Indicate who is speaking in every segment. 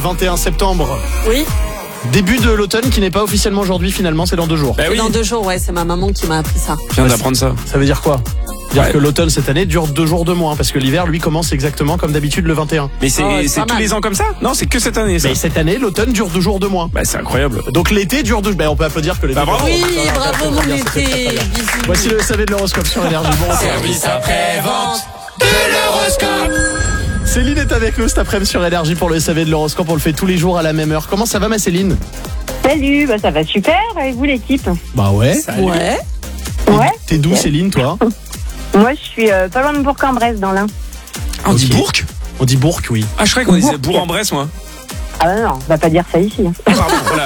Speaker 1: 21 septembre.
Speaker 2: Oui.
Speaker 1: Début de l'automne qui n'est pas officiellement aujourd'hui finalement, c'est dans 2 jours.
Speaker 3: Bah oui.
Speaker 2: Dans 2 jours, ouais, c'est ma maman qui m'a appris ça.
Speaker 3: Je viens d'apprendre ça.
Speaker 1: Ça veut dire quoi? Dire que l'automne cette année dure 2 jours de moins parce que l'hiver lui commence exactement comme d'habitude le 21.
Speaker 3: Mais c'est tous les ans comme ça? Non, c'est que cette année ça.
Speaker 1: Mais cette année l'automne dure 2 jours de moins.
Speaker 3: Bah c'est incroyable.
Speaker 1: Donc l'été dure 2. On peut applaudir que l'été.
Speaker 3: Bah, bravo.
Speaker 2: Oui, bravo mon été. Bisous.
Speaker 1: Voici le SAV de l'horoscope sur Énergie. Bon
Speaker 2: Service après-vente de l'horoscope.
Speaker 1: Céline est avec nous cet après-midi sur Énergie pour le SAV de l'horoscope. On le fait tous les jours à la même heure. Comment ça va ma Céline?
Speaker 4: Salut, ça va super, et vous l'équipe?
Speaker 1: Bah ouais.
Speaker 2: Ouais.
Speaker 4: Ouais.
Speaker 1: T'es d'où Céline toi?
Speaker 4: Moi je suis pas loin de Bourg-en-Bresse dans l'Ain.
Speaker 3: On dit
Speaker 1: Ok.
Speaker 3: Bourg?
Speaker 1: On dit Bourg, oui.
Speaker 3: Ah, je croyais qu'on disait Bourg-en-Bresse, moi.
Speaker 4: Ah non, on va pas dire ça ici.
Speaker 3: Pardon, voilà.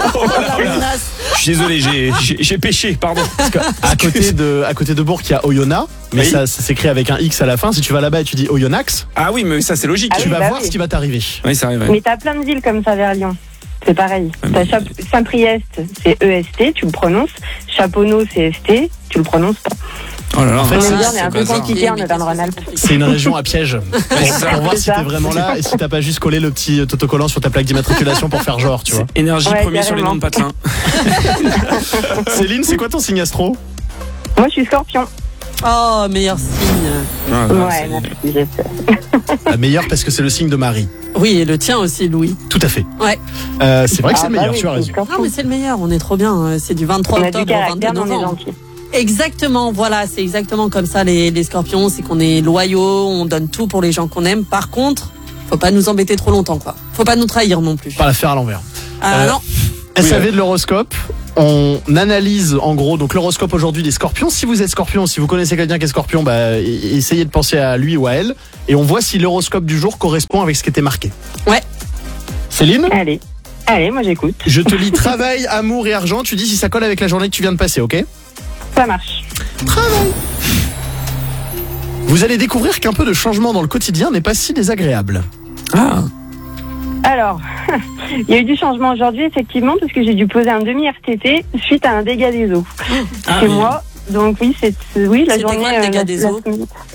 Speaker 3: Je suis désolé, j'ai péché, pardon.
Speaker 1: Parce que à côté de Bourg, il y a Oyonnax, mais
Speaker 3: Oui.
Speaker 1: ça s'écrit avec un X à la fin. Si tu vas là-bas et tu dis Oyonnax,
Speaker 3: Ah oui, mais ça c'est logique.
Speaker 4: Ah
Speaker 1: tu
Speaker 4: oui,
Speaker 1: vas
Speaker 4: bah
Speaker 1: voir
Speaker 4: oui.
Speaker 1: ce qui va t'arriver.
Speaker 3: Oui, ça arrive. Ouais.
Speaker 4: Mais t'as plein de villes comme ça vers Lyon. C'est pareil.
Speaker 3: mais-
Speaker 4: T'as Saint-Priest, c'est EST, tu le prononces. Chaponneau, c'est ST, tu le prononces pas.
Speaker 3: Oh là là.
Speaker 1: En fait,
Speaker 4: On
Speaker 1: c'est-
Speaker 4: aime bien, on est
Speaker 3: c'est
Speaker 4: un peu
Speaker 3: bazar.
Speaker 4: compliqué en Auvergne-Rhône-Alpes.
Speaker 1: C'est une région à piège. Pour voir
Speaker 4: C'est
Speaker 1: si
Speaker 4: ça.
Speaker 1: t'es vraiment là et si t'as pas juste collé le petit autocollant sur ta plaque d'immatriculation pour faire genre, tu vois.
Speaker 3: Énergie
Speaker 4: Ouais,
Speaker 3: premier sur les
Speaker 4: carrément.
Speaker 3: noms de patelin.
Speaker 1: Céline, c'est quoi ton signe astro?
Speaker 4: Moi je suis Scorpion.
Speaker 2: Oh, meilleur signe.
Speaker 3: Ah, non,
Speaker 4: Ouais,
Speaker 3: c'est-
Speaker 4: merci, j'espère.
Speaker 1: La meilleure parce que c'est le signe de Marie.
Speaker 2: Oui, et le tien aussi, Louis.
Speaker 1: Tout à fait.
Speaker 2: Ouais.
Speaker 1: C'est vrai que c'est le meilleur,
Speaker 4: bah oui,
Speaker 1: tu as
Speaker 4: je
Speaker 1: raison.
Speaker 4: suis Scorpion.
Speaker 2: Non, mais c'est le meilleur, on est trop bien. C'est du 23
Speaker 4: On a du
Speaker 2: octobre au 22
Speaker 4: caractère, mais on est
Speaker 2: novembre.
Speaker 4: gentil.
Speaker 2: Exactement, voilà, c'est exactement comme ça les scorpions, c'est qu'on est loyaux, on donne tout pour les gens qu'on aime. Par contre, faut pas nous embêter trop longtemps, quoi. Faut pas nous trahir non plus.
Speaker 1: Pas la faire à l'envers.
Speaker 2: Ah non.
Speaker 1: SAV de l'horoscope. On analyse en gros donc l'horoscope aujourd'hui des scorpions. Si vous êtes scorpion, si vous connaissez quelqu'un qui est scorpion, essayez de penser à lui ou à elle. Et on voit si l'horoscope du jour correspond avec ce qui était marqué.
Speaker 2: Ouais.
Speaker 1: Céline,
Speaker 4: Allez, moi j'écoute.
Speaker 1: je te lis travail, amour et argent. Tu dis si ça colle avec la journée que tu viens de passer, ok?
Speaker 4: Ça marche.
Speaker 1: Travail. Vous allez découvrir qu'un peu de changement dans le quotidien n'est pas si désagréable.
Speaker 3: Ah.
Speaker 4: Alors, il y a eu du changement aujourd'hui, effectivement, parce que j'ai dû poser un demi-RTT suite à un dégât des eaux.
Speaker 3: Ah,
Speaker 4: Chez
Speaker 3: oui.
Speaker 4: moi, donc oui, la
Speaker 2: C'était
Speaker 4: journée...
Speaker 2: quoi le dégât des eaux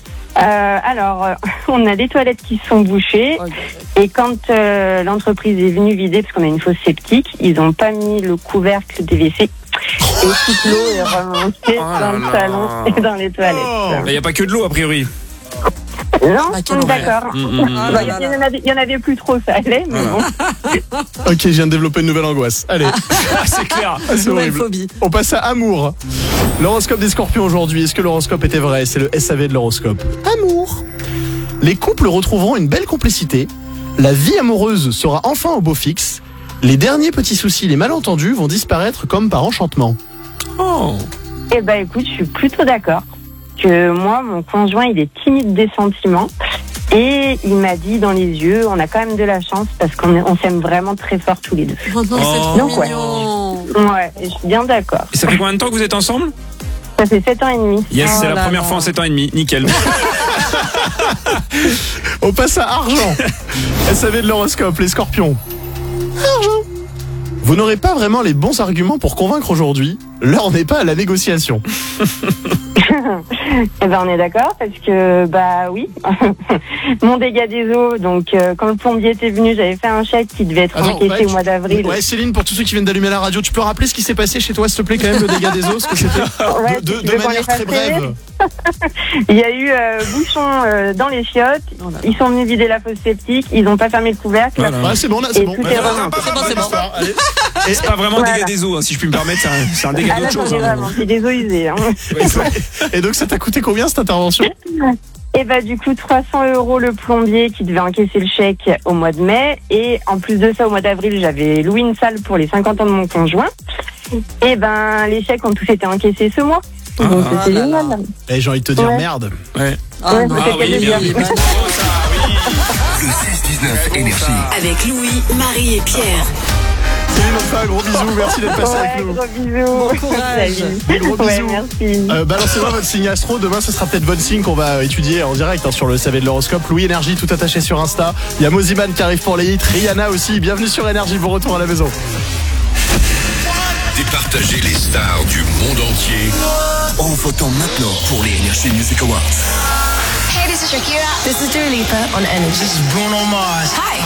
Speaker 4: On a des toilettes qui sont bouchées, et quand l'entreprise est venue vider, parce qu'on a une fosse septique, ils n'ont pas mis le couvercle des WC, et toute l'eau est remontée
Speaker 3: Oh
Speaker 4: dans
Speaker 3: là
Speaker 4: le
Speaker 3: là.
Speaker 4: salon et dans les toilettes.
Speaker 3: Il n'y a pas que de l'eau a priori.
Speaker 4: Non,
Speaker 2: Ah, quel
Speaker 4: d'accord.
Speaker 2: Ah
Speaker 4: Bah,
Speaker 2: là là là.
Speaker 4: Il y en avait plus trop, ça allait, mais bon.
Speaker 1: Ok, je viens de développer une nouvelle angoisse. Allez,
Speaker 3: Ah, c'est clair.
Speaker 1: c'est
Speaker 2: Nouvelle
Speaker 1: horrible.
Speaker 2: phobie.
Speaker 1: On passe à amour. L'horoscope des scorpions aujourd'hui. Est-ce que l'horoscope était vrai? C'est le SAV de l'horoscope. Amour. Les couples retrouveront une belle complicité. La vie amoureuse sera enfin au beau fixe. Les derniers petits soucis, les malentendus vont disparaître comme par enchantement.
Speaker 3: Oh.
Speaker 4: Eh ben, écoute, je suis plutôt d'accord. Que moi, mon conjoint, il est timide des sentiments. Et il m'a dit dans les yeux, on a quand même de la chance parce qu'on s'aime vraiment très fort tous les deux.
Speaker 2: Oh non, c'est trop
Speaker 4: Donc, ouais.
Speaker 2: mignon.
Speaker 4: Ouais, je suis bien d'accord.
Speaker 3: Et ça fait combien de temps que vous êtes ensemble?
Speaker 4: Ça fait 7 ans et demi.
Speaker 3: Yes,
Speaker 2: Oh
Speaker 3: c'est la
Speaker 2: là
Speaker 3: première
Speaker 2: là.
Speaker 3: fois en 7 ans et demi. Nickel.
Speaker 1: On passe à argent. SAV de l'horoscope, les scorpions. Argent. Vous n'aurez pas vraiment les bons arguments pour convaincre aujourd'hui. L'heure n'est pas à la négociation.
Speaker 4: Eh ben, on est d'accord parce que, bah oui, mon dégât des eaux, donc quand le plombier était venu, j'avais fait un chèque qui devait être encaissé
Speaker 1: ouais,
Speaker 4: au mois d'avril.
Speaker 1: Ouais, Céline, pour tous ceux qui viennent d'allumer la radio, tu peux rappeler ce qui s'est passé chez toi, s'il te plaît, quand même, le dégât des eaux, ce que c'était
Speaker 4: Ouais,
Speaker 1: de
Speaker 4: tu veux qu'on
Speaker 1: manière
Speaker 4: les
Speaker 1: très
Speaker 4: fasse
Speaker 1: brève.
Speaker 4: Il y a eu bouchon dans les chiottes, ils sont venus vider la fosse septique, ils n'ont pas fermé le couvercle.
Speaker 3: Voilà.
Speaker 1: Ouais, c'est bon, là, c'est
Speaker 4: Et
Speaker 1: bon.
Speaker 4: tout
Speaker 1: Ouais,
Speaker 4: est
Speaker 1: voilà,
Speaker 4: remonté.
Speaker 2: C'est bon, c'est bon.
Speaker 1: histoire, allez.
Speaker 3: C'est pas vraiment
Speaker 4: Voilà.
Speaker 3: dégât des eaux, hein, si je puis me permettre, c'est un dégât
Speaker 4: Ah là,
Speaker 3: d'autre chose.
Speaker 4: j'en ai
Speaker 3: hein.
Speaker 4: vraiment, c'est des eaux usées. Hein.
Speaker 1: Et donc, ça t'a coûté combien cette intervention?
Speaker 4: Et bah du coup 300 € le plombier qui devait encaisser le chèque au mois de mai, et en plus de ça au mois d'avril j'avais loué une salle pour les 50 ans de mon conjoint. Et ben les chèques ont tous été encaissés ce mois. Donc
Speaker 2: Ah
Speaker 4: c'était
Speaker 2: là là.
Speaker 4: génial.
Speaker 1: Eh, j'ai envie de te dire
Speaker 4: Ouais.
Speaker 1: merde.
Speaker 3: Ouais.
Speaker 2: Ah
Speaker 4: Ouais,
Speaker 2: non.
Speaker 4: peut-être
Speaker 3: oui,
Speaker 4: qu'elle
Speaker 3: bien
Speaker 4: est
Speaker 3: oui.
Speaker 4: bien.
Speaker 3: Oh, ça, oui.
Speaker 5: Le 16-19 Énergie.
Speaker 6: Avec Louis, Marie et Pierre.
Speaker 1: Céline, on te fait un gros bisou, merci d'être passé avec
Speaker 4: Ouais,
Speaker 1: nous.
Speaker 4: gros bisous.
Speaker 2: Bon courage.
Speaker 4: Salut.
Speaker 1: Des gros
Speaker 4: Ouais,
Speaker 1: bisous.
Speaker 4: merci.
Speaker 1: Balancez-moi votre signe astro. Demain, ce sera peut-être votre signe qu'on va étudier en direct sur le SAV de l'horoscope. Louis Énergie, tout attaché sur Insta. Il y a Moziman qui arrive pour les hits. Rihanna aussi. Bienvenue sur Énergie. Bon retour à la maison.
Speaker 5: Départager les stars du monde entier en votant maintenant pour les Energy Music Awards.
Speaker 7: Hey, this is Shakira.
Speaker 6: This is Dua Lipa on Energy.
Speaker 7: This is Bruno Mars.
Speaker 6: Hi,